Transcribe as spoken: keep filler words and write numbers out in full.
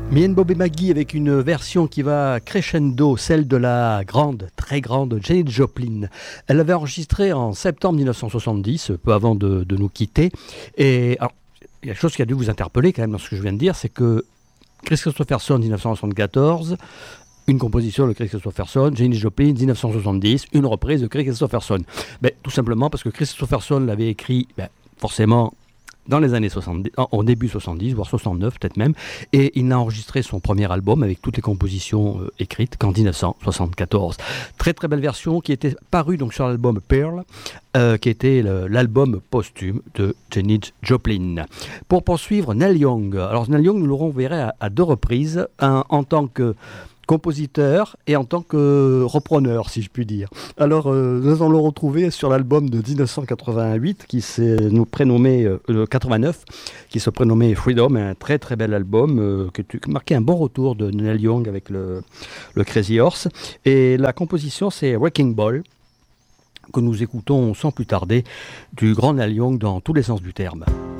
Mien Bob et Maggie avec une version qui va crescendo, celle de la grande, très grande Janis Joplin. Elle l'avait enregistrée en septembre dix-neuf cent soixante-dix, peu avant de, de nous quitter. Et alors, il y a quelque chose qui a dû vous interpeller quand même dans ce que je viens de dire, c'est que Kris Kristofferson, dix-neuf cent soixante-quatorze, une composition de Kris Kristofferson, Janis Joplin, dix-neuf cent soixante-dix, une reprise de Kris Kristofferson. Ben, tout simplement parce que Kris Kristofferson l'avait écrit, ben, forcément, dans les années soixante-dix, au début soixante-dix, voire soixante-neuf peut-être même, et il a enregistré son premier album avec toutes les compositions euh, écrites qu'en dix-neuf cent soixante-quatorze. Très très belle version qui était parue donc sur l'album Pearl, euh, qui était le, l'album posthume de Janis Joplin. Pour poursuivre, Neil Young. Alors Neil Young, nous l'aurons verré à, à deux reprises, un, en tant que compositeur et en tant que repreneur, si je puis dire. Alors, euh, nous allons le retrouver sur l'album de dix-neuf cent quatre-vingt-huit, qui s'est nous prénommé, euh, quatre-vingt-neuf, qui se prénommait Freedom, un très très bel album, euh, qui marquait un bon retour de Neil Young avec le, le Crazy Horse. Et la composition, c'est Wrecking Ball, que nous écoutons sans plus tarder, du grand Neil Young dans tous les sens du terme.